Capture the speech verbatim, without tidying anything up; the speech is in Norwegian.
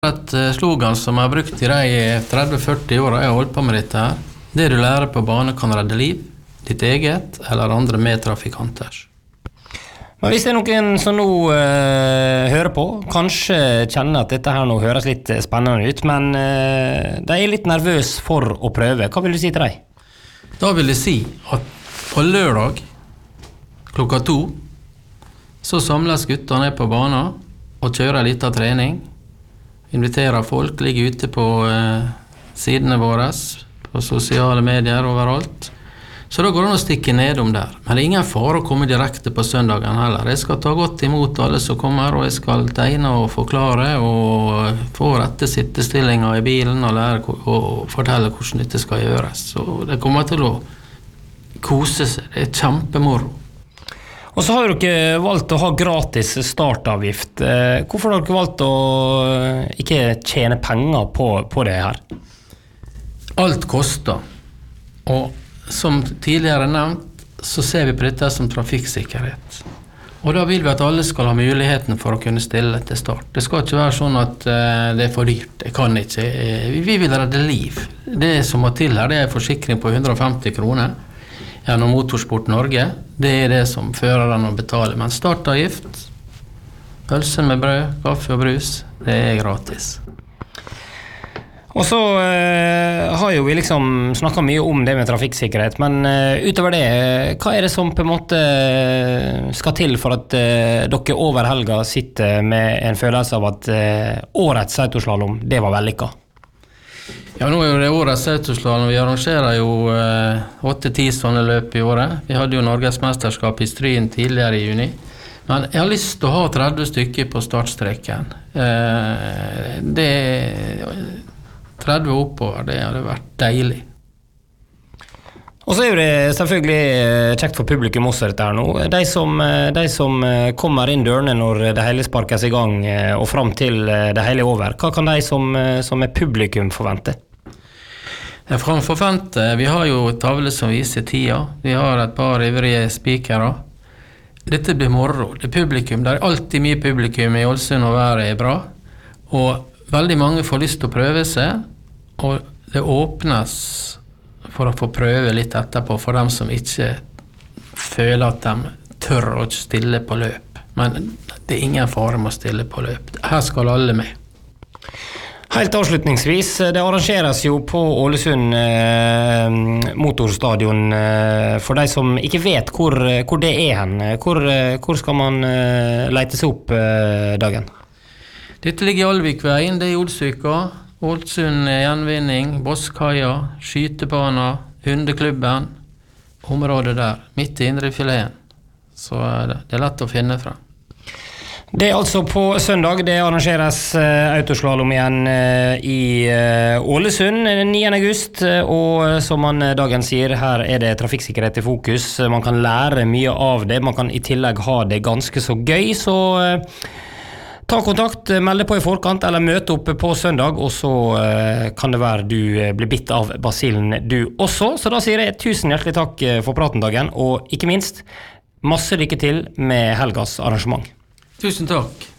Et slogan som jeg har brukt i de tretti til førti årene jeg har holdt på med dette her. Det du lærer på bane kan redde liv, ditt eget eller andre medtrafikanters. Men hvis det er noen som nå uh, hører på, kanskje kjenner at dette her nå høres litt spennende ut, men uh, de er litt nervøs for å prøve. Hva vil du si til deg? Da vil jeg si at på lørdag klokka to så samles guttene på banen og kjører litt av trening. Inviterer folk, ligger ute på eh, sidene våre, på sosiale medier overalt. Så da går det an å stikke nedom der. Men det er ingen fare å komme direkte på søndagen heller. Jeg skal ta godt imot alle som kommer, og jeg skal tegne og forklare, og få rette sittestillinger i bilen, og lære og fortelle hvordan dette skal gjøres. Så det kommer til å kose seg. Det er kjempemoro. Og så har dere valgt å ha gratis startavgift. Hvorfor har dere valgt å ikke tjene penger på, på det her? Alt koster. Og som tidligere nevnt, så ser vi på dette som trafikksikkerhet. Og da vil vi at alle skal ha muligheten for å kunne stille til start. Det skal ikke være sånn at uh, det er for dyrt. Jeg kan ikke. Vi vil redde liv. Det som må til her, det er en forsikring på hundre og femti kroner. Gjennom Motorsport Norge, det er det som føreren å betale. Men startavgift, pølse med brød, kaffe og brus, det er gratis. Og så uh, har jo vi liksom snakket mye om det med trafikksikkerhet, men uh, utover det, hva er det som på en måte skal til for at uh, dere over helga sitter med en følelse av at uh, årets autoslalom, det var vellykket? Ja, nå er jo det årets autoslalom. Vi arrangerer jo åtte-ti eh, sånne løp i året. Vi hadde jo Norgesmesterskap i Stryn tidligere i juni. Men jeg har lyst til å ha tretti stykker på startstreken. Eh, det tretti oppover, det hadde vært deilig. Og så er jo det selvfølgelig kjekt for publikum også dette her nå. De som, de som kommer inn dørene når det hele sparkes i gang og frem til det hele er over, hva kan de som, som er publikum forvente? Jeg kan forvente, vi har jo tavle som viser tida, vi har et par ivrige spikere. Dette blir moro, det er publikum, det er alltid mye publikum i Ålesund og været er bra, og veldig mange får lyst til å prøve seg, og det åpnes for å få prøve litt etterpå for dem som ikke føler at de tør å stille på løp. Men det er ingen fare med å stille på løp. Her skal alle med. Helt avslutningsvis, det arrangeres jo på Ålesund eh, motorstadion. Eh, for de som ikke vet hvor, hvor det er hen, hvor, hvor skal man eh, lete seg opp eh, dagen? Dette ligger i Alvikveien, det er i Olsvika. Ålesund gjenvinning, Bosskaia, skytebana, hundeklubben, området der, midt i indrefileten. Så det er lett å finne fra. Det er altså på søndag, det arrangeres uh, autoslalom igjen uh, i uh, Ålesund niende august, og som man dagen sier, her er det trafikksikkerhet i fokus. Man kan lære mye av det, man kan i tillegg ha det ganske så gøy, så uh, ta kontakt, melde på i forkant eller møte opp på søndag, og så uh, kan det være du blir bitt av basillen du også. Så da sier jeg tusen hjertelig takk for praten dagen, og ikke minst masse lykke til med helgas arrangement. Tusen takk.